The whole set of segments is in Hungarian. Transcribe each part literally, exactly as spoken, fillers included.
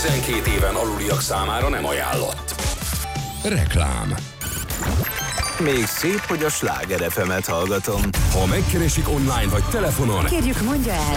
tizenkét éven aluliak számára nem ajánlott. Reklám. Még szép, hogy a Sláger ef emet hallgatom. Ha megkeresik online vagy telefonon, kérjük, mondja el.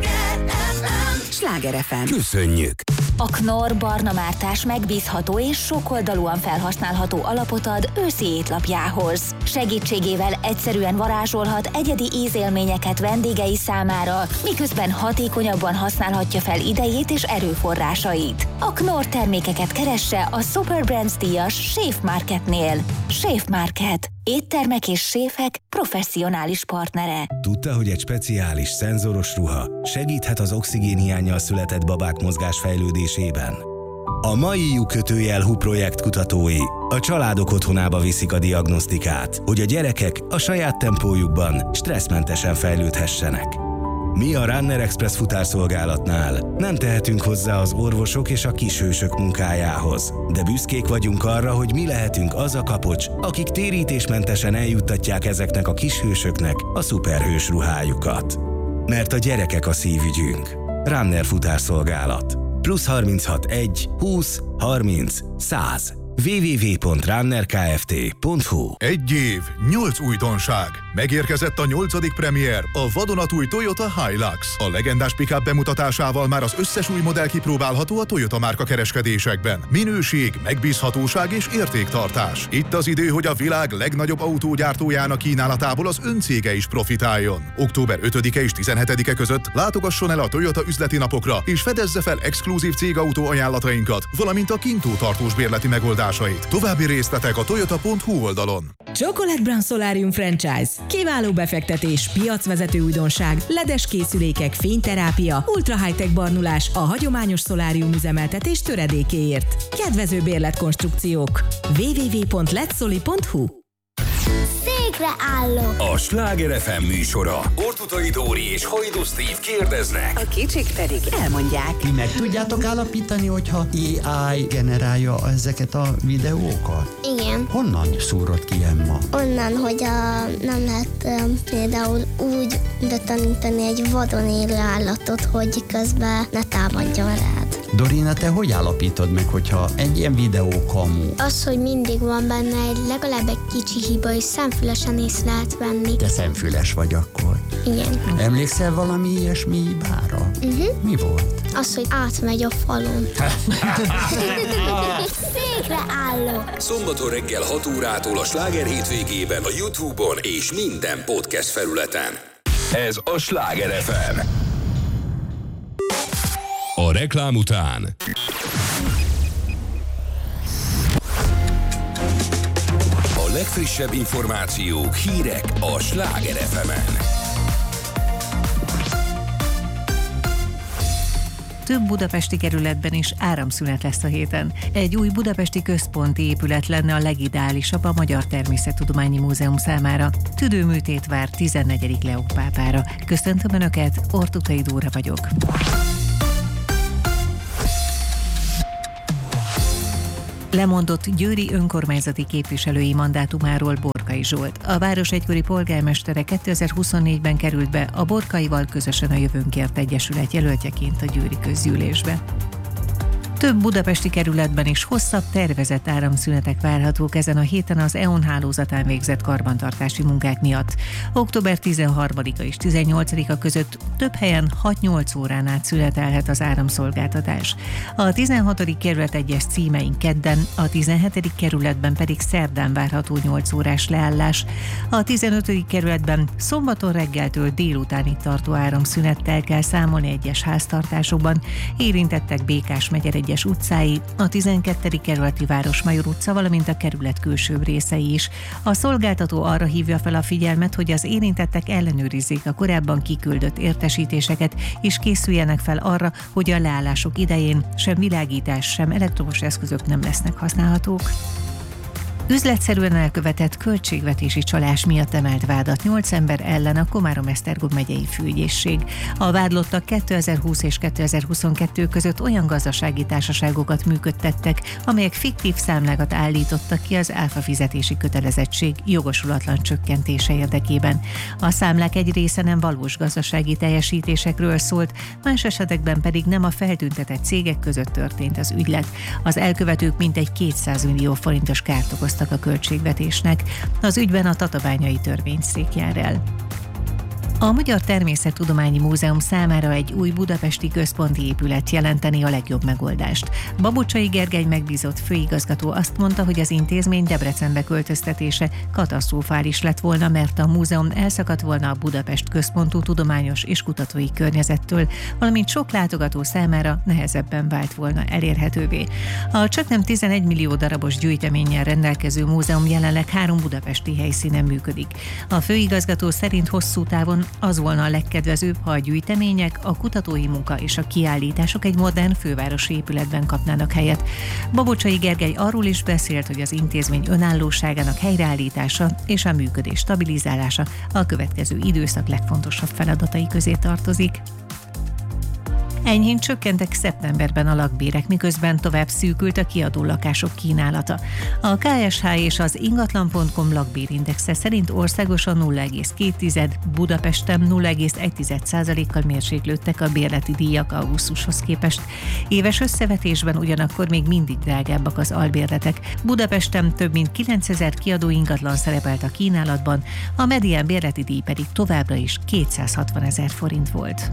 Sláger ef em. Köszönjük. A Knorr Barna Mártás megbízható és sokoldalúan felhasználható alapot ad őszi étlapjához. Segítségével egyszerűen varázsolhat egyedi ízélményeket vendégei számára, miközben hatékonyabban használhatja fel idejét és erőforrásait. A Knorr termékeket keresse a Super Brands díjas Séf Marketnél. Séf Market. Éttermek és séfek professzionális partnere. Tudta, hogy egy speciális, szenzoros ruha segíthet az oxigénhiánnyal született babák mozgásfejlődésében? A mai kötőjel hú projekt kutatói a családok otthonába viszik a diagnosztikát, hogy a gyerekek a saját tempójukban stresszmentesen fejlődhessenek. Mi a Runner Express futárszolgálatnál nem tehetünk hozzá az orvosok és a kishősök munkájához, de büszkék vagyunk arra, hogy mi lehetünk az a kapocs, akik térítésmentesen eljuttatják ezeknek a kishősöknek a szuperhős ruhájukat. Mert a gyerekek a szívügyünk. Runner futárszolgálat. Plusz harminchat egy húsz harminc száz. double-u double-u double-u pont runner kft pont hu. Egy év, nyolc újdonság. Megérkezett a nyolcadik premier, a vadonatúj Toyota Hilux. A legendás pick-up bemutatásával már az összes új modell kipróbálható a Toyota márka kereskedésekben. Minőség, megbízhatóság és értéktartás. Itt az idő, hogy a világ legnagyobb autógyártójának kínálatából az öncége is profitáljon. október ötödike és tizenhetedike között látogasson el a Toyota üzleti napokra, és fedezze fel exkluzív cégautó ajánlatainkat, valamint a kintó tartós bérleti megoldásait. További részletek a toyota pont hu oldalon. Chocolate Brown Solarium Franchise. Kiváló befektetés, piacvezető újdonság, ledes készülékek, fényterápia, ultra high-tech barnulás a hagyományos szolárium üzemeltetés töredékéért. Kedvező bérletkonstrukciók. double-u double-u double-u pont letsoli pont hu. Székre állok. A Sláger ef em műsora. Ortutai Dóri és Hajdú Steve kérdeznek. A kicsik pedig elmondják. Ti meg tudjátok állapítani, hogyha á i generálja ezeket a videókat? Igen. Honnan szúrod ki, Emma? Onnan, hogy a, nem lehet um, például úgy betanítani egy vadon élő állatot, hogy közben ne támadjon rád. Dorina, te hogy állapítod meg, hogyha egy ilyen videó kamu? Az, hogy mindig van benne egy legalább egy kicsi hiba, és szemfülesen észre lehet venni. Te szemfüles vagy akkor. Igen. Emlékszel valami ilyesmi hibára? Uh-huh. Mi volt? Az, hogy átmegy a falon. Székre állok. Szombaton reggel hat órától a Sláger hétvégében a YouTube-on és minden podcast felületen. Ez a Sláger ef em. A reklám után a legfrissebb információk, hírek a Sláger ef emen. Több budapesti kerületben is áramszünet lesz a héten. Egy új budapesti központi épület lenne a legideálisabb a Magyar Természettudományi Múzeum számára. Tüdőműtét vár tizennegyedik Leók pápára. Köszöntöm Önöket, Ortutai Dóra vagyok. Lemondott győri önkormányzati képviselői mandátumáról Borkai Zsolt. A város egykori polgármestere kétezer-huszonnégyben került be a Borkaival közösen a Jövőnkért Egyesület jelöltjeként a győri közgyűlésbe. Több budapesti kerületben is hosszabb tervezett áramszünetek várhatók ezen a héten az é o en hálózatán végzett karbantartási munkák miatt. október tizenharmadika és tizennyolcadika között több helyen hat-nyolc órán át szünetelhet az áramszolgáltatás. A tizenhatodik kerület egyes címein kedden, a tizenhetedik kerületben pedig szerdán várható nyolc órás leállás. A tizenötödik kerületben szombaton reggeltől délutánig tartó áramszünettel kell számolni egyes háztartásokban. Érintettek Békás megye egyes utcái, a tizenkettedik kerületi Városmajor utca, valamint a kerület külsőbb részei is. A szolgáltató arra hívja fel a figyelmet, hogy az érintettek ellenőrizzék a korábban kiküldött értesítéseket, és készüljenek fel arra, hogy a leállások idején sem világítás, sem elektromos eszközök nem lesznek használhatók. Üzletszerűen elkövetett költségvetési csalás miatt emelt vádat nyolc ember ellen a Komárom-Esztergom megyei főügyészség. A vádlottak kétezer-húsz és kétezer-huszonkettő között olyan gazdasági társaságokat működtettek, amelyek fiktív számlákat állítottak ki az áfa fizetési kötelezettség jogosulatlan csökkentése érdekében. A számlák egy része nem valós gazdasági teljesítésekről szólt, más esetekben pedig nem a feltüntetett cégek között történt az ügylet. Az elkövetők mintegy kétszáz millió forintos kárt okoztak a költségvetésnek. Az ügyben a tatabányai törvényszék jár el. A Magyar Természettudományi Múzeum számára egy új budapesti központi épület jelenteni a legjobb megoldást. Babocsai Gergely megbízott főigazgató azt mondta, hogy az intézmény Debrecenbe költöztetése katasztrofális lett volna, mert a múzeum elszakadt volna a Budapest központú tudományos és kutatói környezettől, valamint sok látogató számára nehezebben vált volna elérhetővé. A csaknem tizenegy millió darabos gyűjteménnyel rendelkező múzeum jelenleg három budapesti helyszínen működik. A főigazgató szerint hosszú távon az volna a legkedvezőbb, ha a gyűjtemények, a kutatói munka és a kiállítások egy modern fővárosi épületben kapnának helyet. Babocsai Gergely arról is beszélt, hogy az intézmény önállóságának helyreállítása és a működés stabilizálása a következő időszak legfontosabb feladatai közé tartozik. Enyhén csökkentek szeptemberben a lakbérek, miközben tovább szűkült a kiadó lakások kínálata. A ká es há és az ingatlan pont com lakbérindexe szerint országosan nulla egész két, Budapesten nulla egész egy százalékkal mérséklődtek a bérleti díjak augusztushoz képest. Éves összevetésben ugyanakkor még mindig drágábbak az albérletek. Budapesten több mint kilencezer kiadó ingatlan szerepelt a kínálatban, a medián bérleti díj pedig továbbra is kétszázhatvanezer forint volt.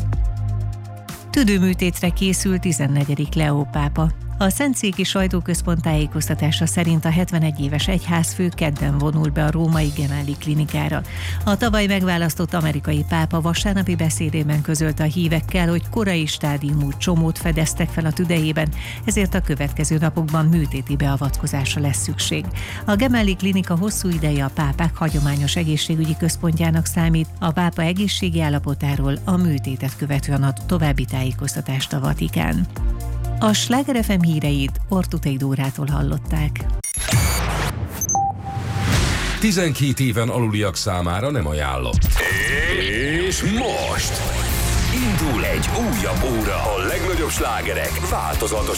Tüdőműtétre készül tizennegyedik Leó pápa. A Szentszéki Sajtóközpont tájékoztatása szerint a hetvenegy éves egyházfő kedden vonul be a római Gemelli klinikára. A tavaly megválasztott amerikai pápa vasárnapi beszédében közölte a hívekkel, hogy korai stádiumú csomót fedeztek fel a tüdejében, ezért a következő napokban műtéti beavatkozásra lesz szükség. A Gemelli klinika hosszú ideje a pápák hagyományos egészségügyi központjának számít, a pápa egészségi állapotáról a műtétet követően ad további tájékoztatást a Vatikán. A Sláger ef em híreit Ortutei Dórától hallották. tizenkét éven aluliak számára nem ajánlott. És most indul egy újabb óra. A legnagyobb slágerek változatos